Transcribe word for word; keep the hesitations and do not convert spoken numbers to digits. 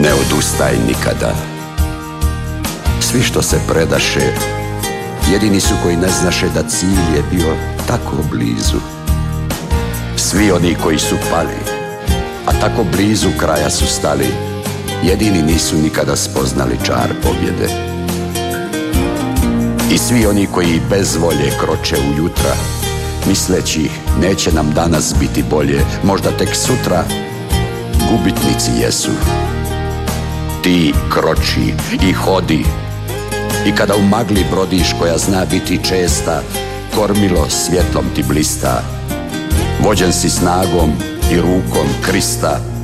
Ne odustaj nikada. Svi što se predaše, jedini su koji ne znaše da cilj je bio tako blizu. Svi oni koji su pali, a tako blizu kraja su stali, jedini nisu nikada spoznali čar pobjede. I svi oni koji bez volje kroče u jutra, misleći neće nam danas biti bolje, možda tek sutra, gubitnici jesu. Ti kroči i hodi, i kada u magli brodiš koja zna biti česta, kormilo svjetlom ti blista. Vođen si snagom i rukom Krista,